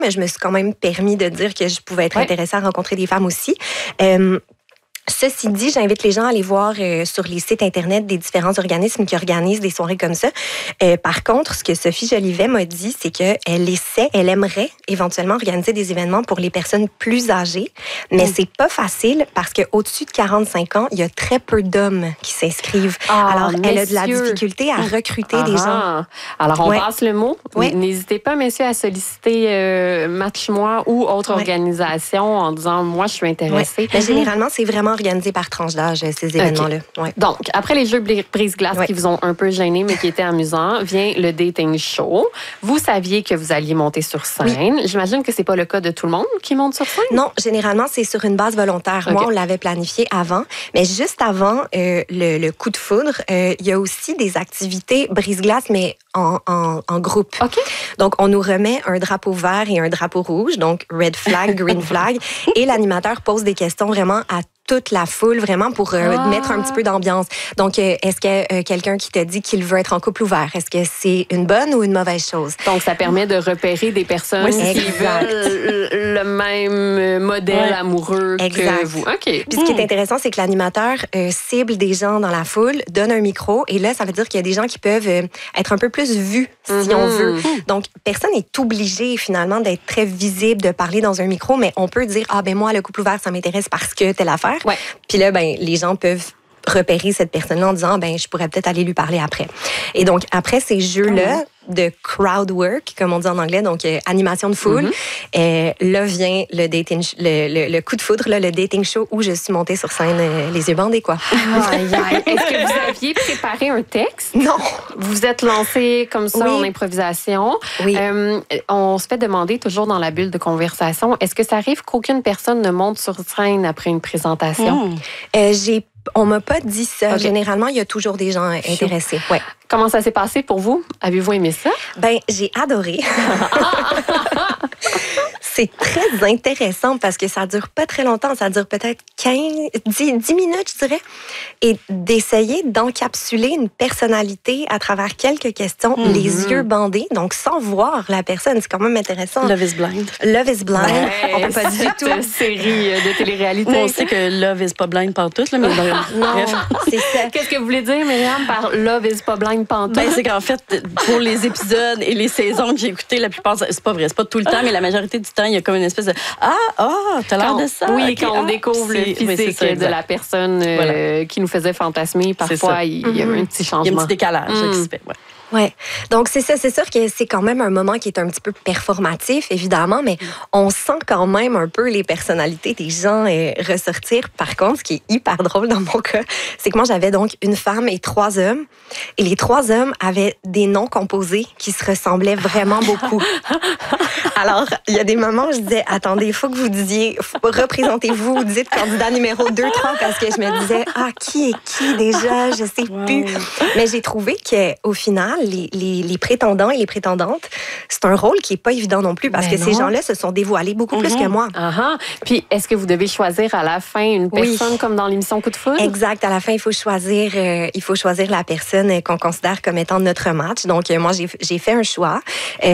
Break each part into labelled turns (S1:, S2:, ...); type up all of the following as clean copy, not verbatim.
S1: mais je me suis quand même permis de dire que je pouvais être intéressée à rencontrer des femmes aussi. Ceci dit, j'invite les gens à aller voir sur les sites Internet des différents organismes qui organisent des soirées comme ça. Par contre, ce que Sophie Jolivet m'a dit, c'est qu'elle aimerait éventuellement organiser des événements pour les personnes plus âgées, mais c'est pas facile parce qu'au-dessus de 45 ans, il y a très peu d'hommes qui s'inscrivent. Alors, elle a de la difficulté à recruter des gens.
S2: Alors, on passe le mot. N'hésitez pas, messieurs, à solliciter Match-moi ou autre organisation en disant « Moi, je suis intéressée ».
S1: Mais généralement, c'est vraiment organisé par tranche d'âge, ces événements-là.
S2: Donc, après les jeux brise-glace qui vous ont un peu gêné, mais qui étaient amusants, vient le dating show. Vous saviez que vous alliez monter sur scène. Oui. J'imagine que c'est pas le cas de tout le monde qui monte sur scène?
S1: Non, généralement, c'est sur une base volontaire. Moi, on l'avait planifié avant. Mais juste avant le coup de foudre, il y a aussi des activités brise-glace, mais en groupe. Donc, on nous remet un drapeau vert et un drapeau rouge, donc red flag, green flag, et l'animateur pose des questions vraiment à toute la foule, vraiment pour mettre un petit peu d'ambiance. Donc, est-ce que quelqu'un qui te dit qu'il veut être en couple ouvert, est-ce que c'est une bonne ou une mauvaise chose?
S2: Donc, ça permet de repérer des personnes qui veulent le même modèle amoureux que vous.
S1: Puis, ce qui est intéressant, c'est que l'animateur cible des gens dans la foule, donne un micro, et là, ça veut dire qu'il y a des gens qui peuvent être un peu plus vus, si on veut. Donc, personne n'est obligé, finalement, d'être très visible, de parler dans un micro, mais on peut dire, ah, ben moi, le couple ouvert, ça m'intéresse parce que telle affaire. Puis là, ben, les gens peuvent repérer cette personne-là en disant, ben, je pourrais peut-être aller lui parler après. Et donc, après ces jeux-là, de crowd work, comme on dit en anglais, donc animation de foule. Là vient le coup de foudre, là, le dating show où je suis montée sur scène les yeux bandés, quoi.
S2: Est-ce que vous aviez préparé un texte?
S1: Non.
S2: Vous êtes lancé comme ça en improvisation.
S1: Oui.
S2: On se fait demander toujours dans la bulle de conversation, est-ce que ça arrive qu'aucune personne ne monte sur scène après une présentation?
S1: On m'a pas dit ça. Généralement, il y a toujours des gens intéressés.
S2: Comment ça s'est passé pour vous? Avez-vous aimé ça?
S1: Ben, j'ai adoré. C'est très intéressant parce que ça dure pas très longtemps. Ça dure peut-être 10 minutes, je dirais. Et d'essayer d'encapsuler une personnalité à travers quelques questions, les yeux bandés, donc sans voir la personne. C'est quand même intéressant.
S3: Love is blind.
S1: Love is blind. On peut pas du tout.
S2: Cette série de télé-réalité.
S3: On sait que love is pas blind pantoute, là, mais
S1: non, c'est ça.
S2: Qu'est-ce que vous voulez dire, Myriam, par love is pas blind pantoute?
S3: Ben, c'est qu'en fait, pour les épisodes et les saisons que j'ai écoutées, la plupart, c'est pas vrai, c'est pas tout le temps, mais la majorité du temps, il y a comme une espèce de t'as l'air de ça.
S2: Oui, quand on découvre le physique de la personne qui nous faisait fantasmer, parfois, il y a un petit changement.
S3: Il y a un petit décalage qui se fait.
S1: Ouais. Donc, c'est ça. C'est sûr que c'est quand même un moment qui est un petit peu performatif, évidemment, mais on sent quand même un peu les personnalités des gens ressortir. Par contre, ce qui est hyper drôle dans mon cas, c'est que moi, j'avais donc une femme et 3 hommes. Et les 3 hommes avaient des noms composés qui se ressemblaient vraiment beaucoup. Alors, il y a des moments où je disais, attendez, il faut que vous disiez, représentez-vous, vous dites candidat numéro 2, 3, parce que je me disais, qui est qui déjà? Je sais plus. Mais j'ai trouvé qu'au final, les prétendants et les prétendantes, c'est un rôle qui n'est pas évident non plus parce que ces gens-là se sont dévoilés beaucoup plus que moi.
S2: Puis, est-ce que vous devez choisir à la fin une personne comme dans l'émission Coup de foudre?
S1: Exact. À la fin, il faut choisir la personne qu'on considère comme étant notre match. Donc, moi, j'ai fait un choix.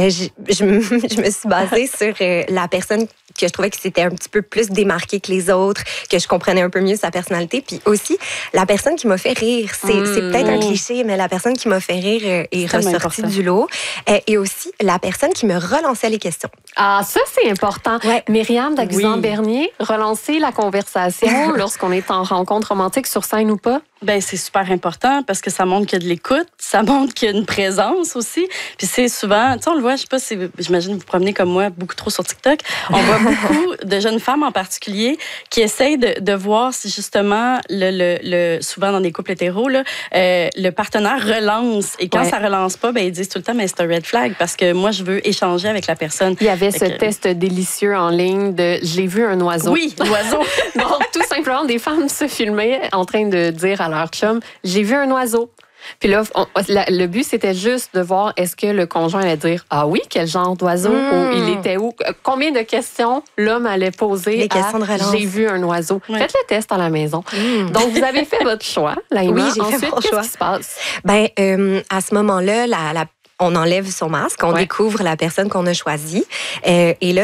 S1: Je me suis basée sur la personne que je trouvais que c'était un petit peu plus démarqué que les autres, que je comprenais un peu mieux sa personnalité. Puis aussi, la personne qui m'a fait rire. C'est peut-être un cliché, mais la personne qui m'a fait rire est ressortie du lot. Et aussi, la personne qui me relançait les questions.
S2: Ah, ça, c'est important. Myriam d'Agusan-Bernier, relancer la conversation lorsqu'on est en rencontre romantique sur scène ou pas?
S3: Ben, c'est super important parce que ça montre qu'il y a de l'écoute, ça montre qu'il y a une présence aussi. Puis c'est souvent, tu sais, on le voit, je sais pas si, j'imagine vous promenez comme moi beaucoup trop sur TikTok, on voit beaucoup de jeunes femmes en particulier qui essayent de voir si justement, souvent dans des couples hétéros, là, le partenaire relance. Et quand ça relance pas, ben, ils disent tout le temps, mais c'est un red flag parce que moi, je veux échanger avec la personne.
S2: Il y avait ce test délicieux en ligne de « j'ai vu un oiseau ».
S3: Oui, l'oiseau.
S2: Donc, tout simplement, des femmes se filmaient en train de dire à leur chum « j'ai vu un oiseau ». Puis là, le but, c'était juste de voir est-ce que le conjoint allait dire « ah oui, quel genre d'oiseau ou il était où ». Combien de questions l'homme allait poser
S1: les questions de relance.
S2: J'ai vu un oiseau. Faites le test à la maison. Donc, vous avez fait votre choix, Laïma.
S1: Oui, j'ai
S2: Ensuite,
S1: fait mon choix.
S2: Qu'est-ce qui se passe?
S1: Ben, à ce moment-là, on enlève son masque, on découvre la personne qu'on a choisie. Et là,